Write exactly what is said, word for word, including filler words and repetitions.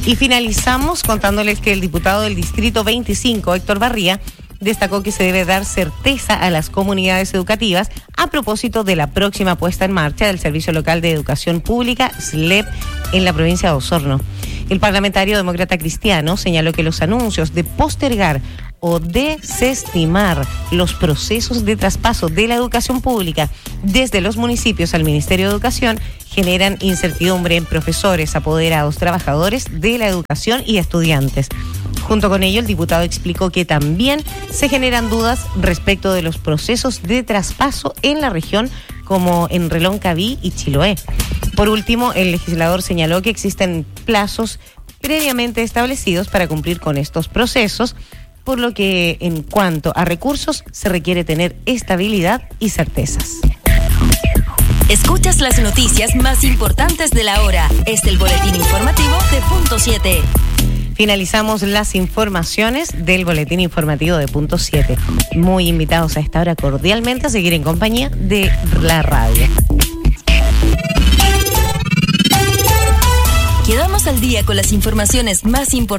Y finalizamos contándoles que el diputado del Distrito veinticinco, Héctor Barría, destacó que se debe dar certeza a las comunidades educativas a propósito de la próxima puesta en marcha del Servicio Local de Educación Pública, S L E P, en la provincia de Osorno. El parlamentario demócrata cristiano señaló que los anuncios de postergar o desestimar los procesos de traspaso de la educación pública desde los municipios al Ministerio de Educación generan incertidumbre en profesores, apoderados, trabajadores de la educación y estudiantes. Junto con ello, el diputado explicó que también se generan dudas respecto de los procesos de traspaso en la región, como en Reloncaví y Chiloé. Por último, el legislador señaló que existen plazos previamente establecidos para cumplir con estos procesos, por lo que en cuanto a recursos se requiere tener estabilidad y certezas. Escuchas las noticias más importantes de la hora. Es el boletín informativo de Punto siete. Finalizamos las informaciones del boletín informativo de Punto siete. Muy invitados a esta hora cordialmente a seguir en compañía de la radio. Quedamos al día con las informaciones más importantes